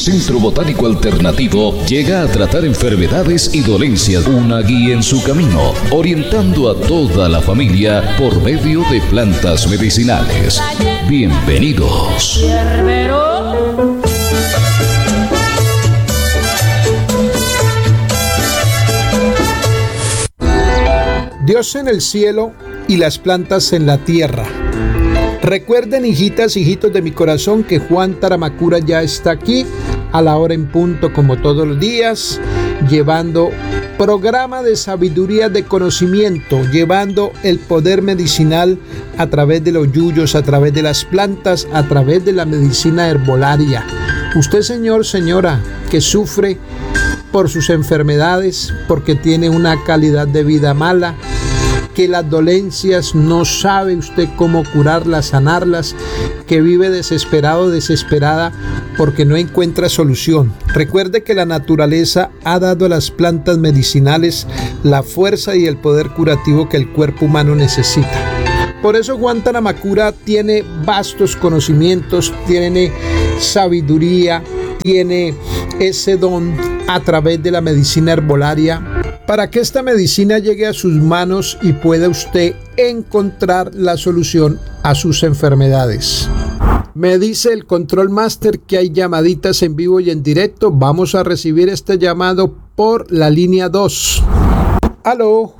Centro Botánico Alternativo llega a tratar enfermedades y dolencias, una guía en su camino, orientando a toda la familia por medio de plantas medicinales. Bienvenidos. Dios en el cielo y las plantas en la tierra. Recuerden, hijitas, hijitos de mi corazón, que Juan Taramacura ya está aquí a la hora en punto, como todos los días, llevando programa de sabiduría, de conocimiento, llevando el poder medicinal a través de los yuyos, a través de las plantas, a través de la medicina herbolaria. Usted, señor, señora, que sufre por sus enfermedades, porque tiene una calidad de vida mala, que las dolencias no sabe usted cómo curarlas, sanarlas, que vive desesperado, desesperada porque no encuentra solución. Recuerde que la naturaleza ha dado a las plantas medicinales la fuerza y el poder curativo que el cuerpo humano necesita. Por eso Juan Taramacura tiene vastos conocimientos, tiene sabiduría, tiene ese don a través de la medicina herbolaria, para que esta medicina llegue a sus manos y pueda usted encontrar la solución a sus enfermedades. Me dice el Control Master que hay llamaditas en vivo y en directo. Vamos a recibir este llamado por la línea 2. Aló.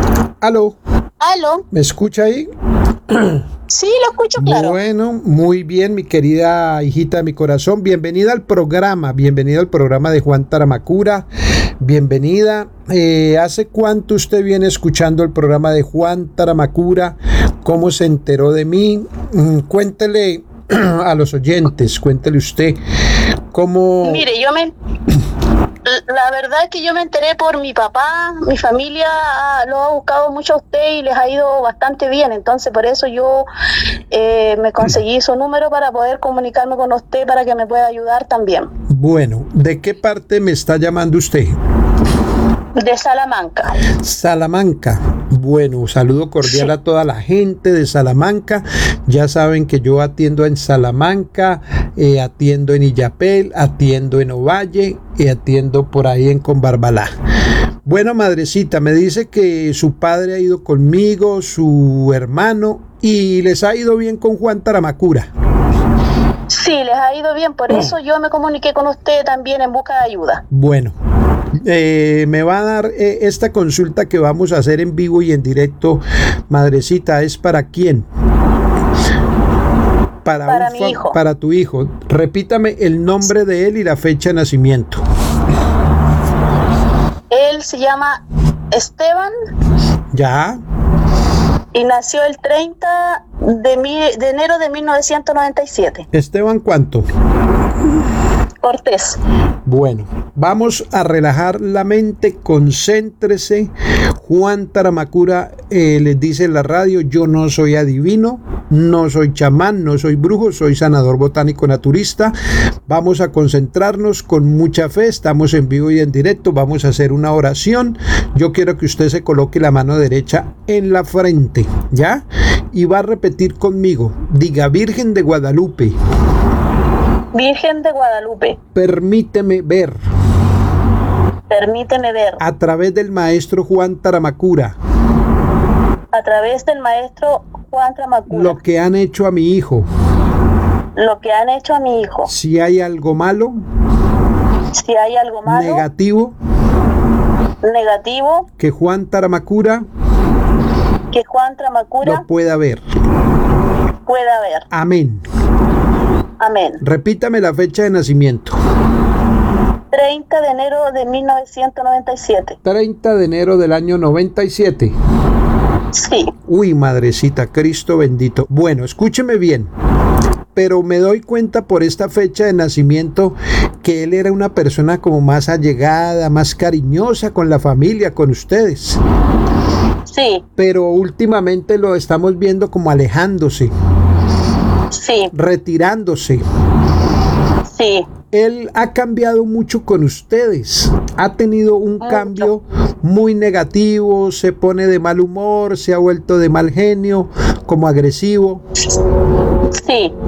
¿Me escucha ahí? Sí, lo escucho claro. Bueno, muy bien, mi querida hijita de mi corazón. Bienvenida al programa de Juan Taramacura. Bienvenida. ¿Hace cuánto usted viene escuchando el programa de Juan Taramacura? ¿Cómo se enteró de mí? Cuéntele a los oyentes, cuéntele usted cómo... Mire, la verdad es que yo me enteré por mi papá. Mi familia lo ha buscado mucho a usted y les ha ido bastante bien. Entonces, por eso yo me conseguí su número para poder comunicarme con usted para que me pueda ayudar también. Bueno, ¿de qué parte me está llamando usted? De Salamanca. Salamanca. Bueno, saludo cordial a toda la gente de Salamanca. Ya saben que yo atiendo en Salamanca, atiendo en Illapel, atiendo en Ovalle y atiendo por ahí en Conbarbalá. Bueno, madrecita, me dice que su padre ha ido conmigo, su hermano, y les ha ido bien con Juan Taramacura. Sí, les ha ido bien, por eso yo me comuniqué con usted también en busca de ayuda. Bueno, me va a dar esta consulta que vamos a hacer en vivo y en directo, madrecita. ¿Es para quién? Para mi hijo. Para tu hijo. Repítame el nombre de él y la fecha de nacimiento. Él se llama Esteban. Ya. Y nació el 30 de enero de 1997. ¿Esteban cuánto? Cortés. Bueno, vamos a relajar la mente, concéntrese. Juan Taramacura les dice en la radio: yo no soy adivino, no soy chamán, no soy brujo, soy sanador botánico naturista. Vamos a concentrarnos con mucha fe, estamos en vivo y en directo, vamos a hacer una oración. Yo quiero que usted se coloque la mano derecha en la frente, ¿ya? Y va a repetir conmigo, diga: Virgen de Guadalupe. Virgen de Guadalupe. Permíteme ver. Permíteme ver. A través del maestro Juan Taramacura. A través del maestro Juan Taramacura. Lo que han hecho a mi hijo. Lo que han hecho a mi hijo. Si hay algo malo. Si hay algo malo. Negativo. Negativo. Que Juan Taramacura. Que Juan Taramacura. Lo pueda ver. Pueda ver. Amén. Amén. Repítame la fecha de nacimiento. 30 de enero de 1997. 30 de enero del año 97. Sí. Uy, madrecita, Cristo bendito. Bueno, escúcheme bien. Pero me doy cuenta por esta fecha de nacimiento que él era una persona como más allegada, más cariñosa con la familia, con ustedes. Sí. Pero últimamente lo estamos viendo como alejándose. Sí. Retirándose. Sí. Él ha cambiado mucho con ustedes. Ha tenido un cambio muy negativo, se pone de mal humor, se ha vuelto de mal genio, como agresivo. Sí.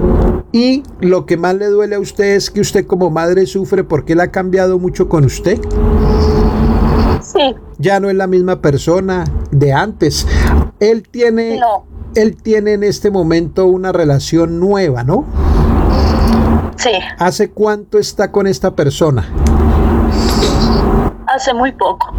Y lo que más le duele a usted es que usted como madre sufre porque él ha cambiado mucho con usted. Sí. Ya no es la misma persona de antes. Él tiene en este momento una relación nueva, ¿no? Sí. ¿Hace cuánto está con esta persona? Hace muy poco.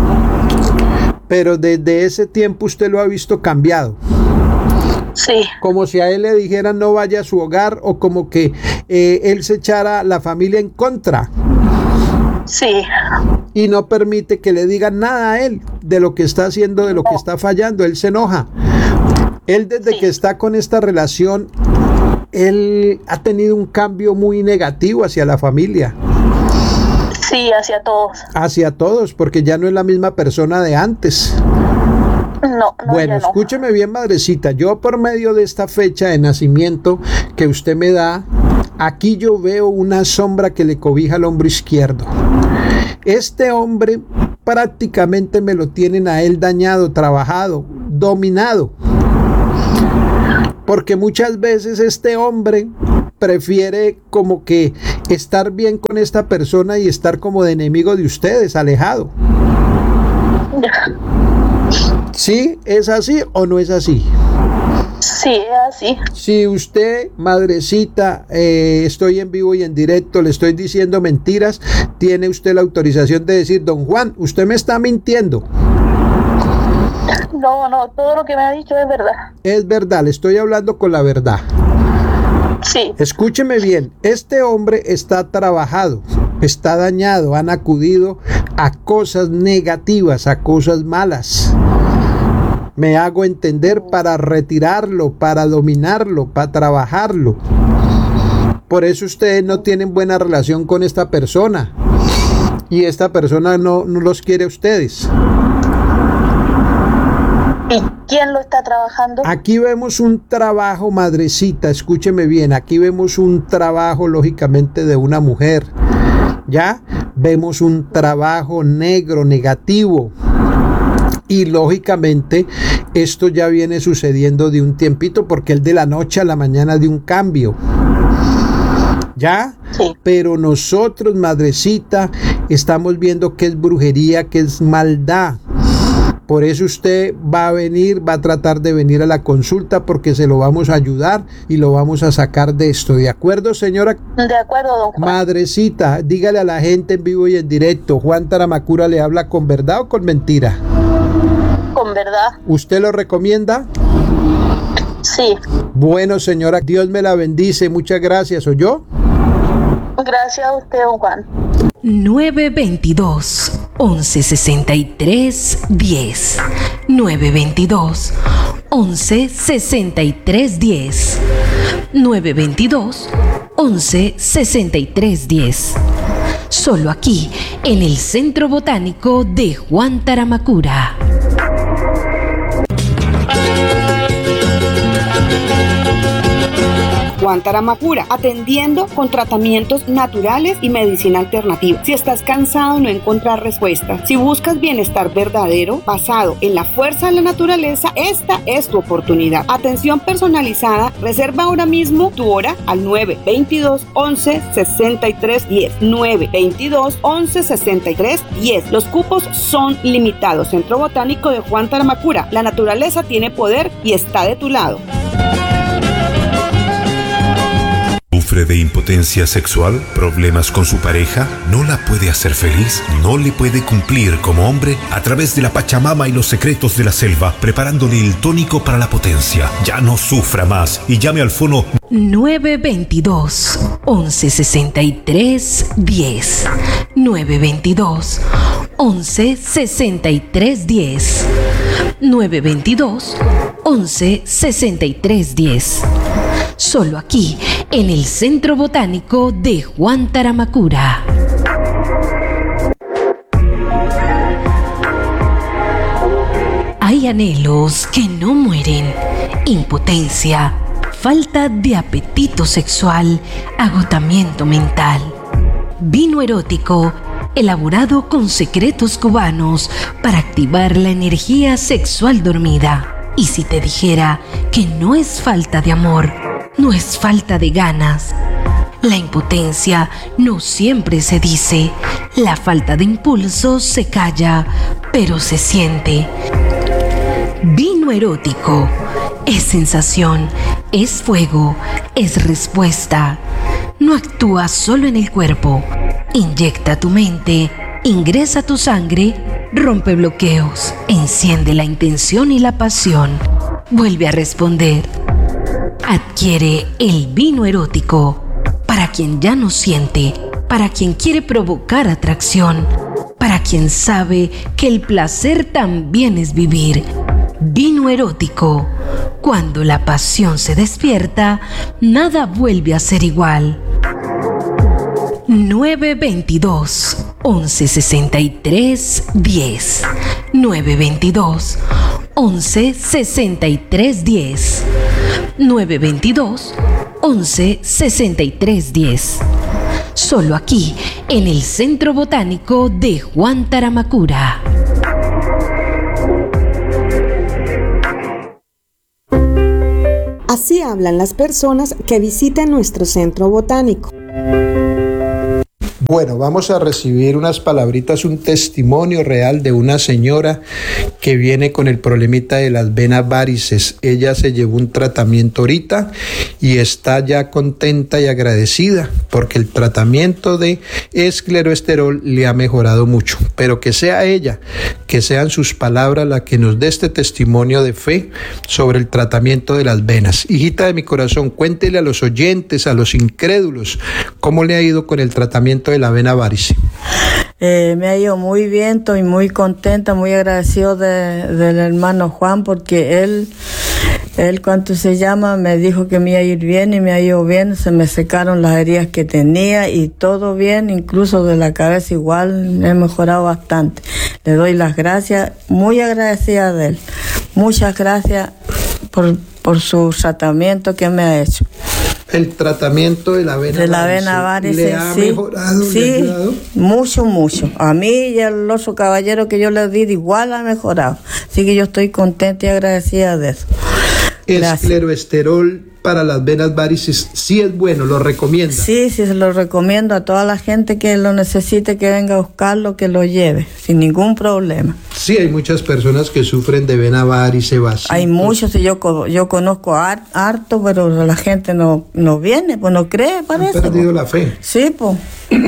Pero desde ese tiempo usted lo ha visto cambiado. Sí. Como si a él le dijeran no vaya a su hogar, o como que él se echara la familia en contra. Sí. Y no permite que le digan nada a él de lo que está haciendo, de lo que está fallando. Él se enoja. Él desde que está con esta relación, él ha tenido un cambio muy negativo hacia la familia. Sí, hacia todos. Hacia todos, porque ya no es la misma persona de antes. No, bueno, ya no. Escúcheme bien, madrecita. Yo, por medio de esta fecha de nacimiento que usted me da, aquí yo veo una sombra que le cobija al hombro izquierdo. Este hombre prácticamente me lo tienen a él dañado, trabajado, dominado. Porque muchas veces este hombre prefiere como que estar bien con esta persona y estar como de enemigo de ustedes, alejado. ¿Sí? ¿Es así o no es así? Sí, es así. Si usted, madrecita, estoy en vivo y en directo, le estoy diciendo mentiras, tiene usted la autorización de decir: don Juan, usted me está mintiendo. No, todo lo que me ha dicho es verdad. Es verdad, le estoy hablando con la verdad. Sí. Escúcheme bien, este hombre está trabajado, está dañado, han acudido a cosas negativas, a cosas malas. Me hago entender, para retirarlo, para dominarlo, para trabajarlo. Por eso ustedes no tienen buena relación con esta persona. Y esta persona no los quiere a ustedes. ¿Y quién lo está trabajando? Aquí vemos un trabajo, madrecita, escúcheme bien, aquí vemos un trabajo lógicamente de una mujer, ¿ya? Vemos un trabajo negro, negativo, y lógicamente esto ya viene sucediendo de un tiempito, porque él de la noche a la mañana dio un cambio, ¿ya? Sí. Pero nosotros, madrecita, estamos viendo que es brujería, que es maldad. Por eso usted va a venir, va a tratar de venir a la consulta, porque se lo vamos a ayudar y lo vamos a sacar de esto. ¿De acuerdo, señora? De acuerdo, don Juan. Madrecita, dígale a la gente en vivo y en directo, ¿Juan Taramacura le habla con verdad o con mentira? Con verdad. ¿Usted lo recomienda? Sí. Bueno, señora, Dios me la bendice. Muchas gracias. ¿Oyó? Gracias a usted, don Juan. 922 1163 10 922 1163 10 922 1163 10. Solo aquí en el Centro Botánico de Juan Taramacura. Juan Taramacura, atendiendo con tratamientos naturales y medicina alternativa. Si estás cansado de no encontrar respuestas, si buscas bienestar verdadero basado en la fuerza de la naturaleza, esta es tu oportunidad. Atención personalizada, reserva ahora mismo tu hora al 922 11 63 10. 922 11 63 10. Los cupos son limitados. Centro Botánico de Juan Taramacura. La naturaleza tiene poder y está de tu lado. ¿Sufre de impotencia sexual? ¿Problemas con su pareja? ¿No la puede hacer feliz? ¿No le puede cumplir como hombre? A través de la Pachamama y los secretos de la selva, preparándole el tónico para la potencia. Ya no sufra más y llame al fono 922 1163 10 922 1163 10 922 1163 10. Solo aquí en el Centro Botánico de Juan Taramacura. Hay anhelos que no mueren: impotencia, falta de apetito sexual, agotamiento mental. Vino erótico elaborado con secretos cubanos para activar la energía sexual dormida. Y si te dijera que no es falta de amor, no es falta de ganas. La impotencia no siempre se dice. La falta de impulso se calla, pero se siente. Vino erótico. Es sensación, es fuego, es respuesta. No actúa solo en el cuerpo. Inyecta tu mente, ingresa tu sangre, rompe bloqueos, enciende la intención y la pasión. Vuelve a responder. Adquiere el vino erótico. Para quien ya no siente, para quien quiere provocar atracción, para quien sabe que el placer también es vivir. Vino erótico. Cuando la pasión se despierta, nada vuelve a ser igual. 922 1163 10 922 1163 10 922 1163 10. Solo aquí, en el Centro Botánico de Juan Taramacura. Así hablan las personas que visitan nuestro centro botánico. Bueno, vamos a recibir unas palabritas, un testimonio real de una señora que viene con el problemita de las venas varices. Ella se llevó un tratamiento ahorita y está ya contenta y agradecida porque el tratamiento de escleroesterol le ha mejorado mucho. Pero que sea ella, que sean sus palabras la que nos dé este testimonio de fe sobre el tratamiento de las venas. Hijita de mi corazón, cuéntele a los oyentes, a los incrédulos, cómo le ha ido con el tratamiento de la vena varice. Me ha ido muy bien, estoy muy contenta, muy agradecido del hermano Juan, porque él cuando se llama me dijo que me iba a ir bien y me ha ido bien. Se me secaron las heridas que tenía y todo bien, incluso de la cabeza igual, he mejorado bastante. Le doy las gracias, muy agradecida de él. Muchas gracias por su tratamiento que me ha hecho. El tratamiento de la vena varice le ha mejorado, sí, le ha ayudado. Mucho. A mí y al otro caballero que yo le di igual ha mejorado. Así que yo estoy contenta y agradecida de eso. Escleroesterol para las venas varices sí es bueno, ¿lo recomienda? Sí, se lo recomiendo a toda la gente que lo necesite, que venga a buscarlo, que lo lleve, sin ningún problema. Sí, hay muchas personas que sufren de vena varice vasitos. Hay muchos, y yo conozco harto, pero la gente no viene, pues no cree, parece. Han perdido la fe. Sí, pues.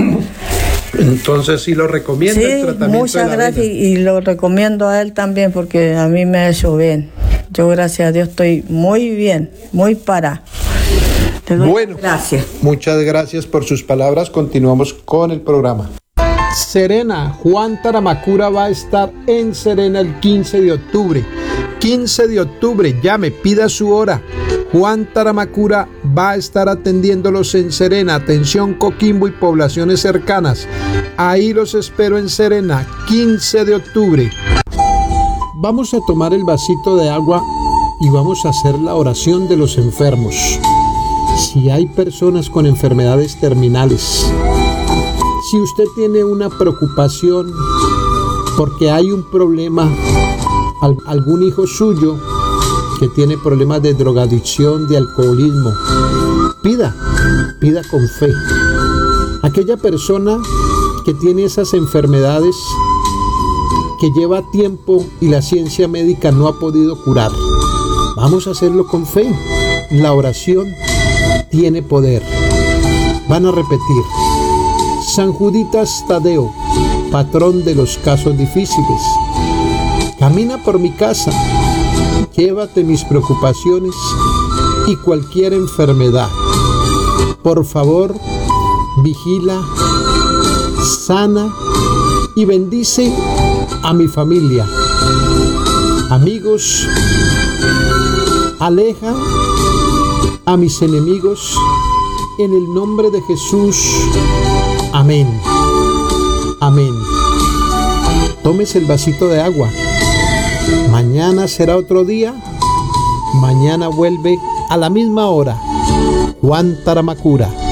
Entonces sí lo recomienda, el tratamiento. Muchas de la gracias vena. Y lo recomiendo a él también porque a mí me ha hecho bien. Yo gracias a Dios estoy muy bien, muy para. Bueno, gracias. Muchas gracias por sus palabras. Continuamos con el programa. Serena, Juan Taramacura va a estar en Serena el 15 de octubre. 15 de octubre, llame, pida su hora. Juan Taramacura va a estar atendiéndolos en Serena, atención Coquimbo y poblaciones cercanas. Ahí los espero en Serena, 15 de octubre. Vamos a tomar el vasito de agua y vamos a hacer la oración de los enfermos. Si hay personas con enfermedades terminales, si usted tiene una preocupación porque hay un problema, algún hijo suyo que tiene problemas de drogadicción, de alcoholismo, pida con fe. Aquella persona que tiene esas enfermedades que lleva tiempo y la ciencia médica no ha podido curar, vamos a hacerlo con fe. La oración tiene poder. Van a repetir: San Juditas Tadeo, patrón de los casos difíciles, camina por mi casa, llévate mis preocupaciones y cualquier enfermedad. Por favor, vigila, sana y bendice a mi familia. Amigos, aleja a mis enemigos en el nombre de Jesús. Amén. Amén. Tómese el vasito de agua. Mañana será otro día. Mañana vuelve a la misma hora. Juan Taramacura.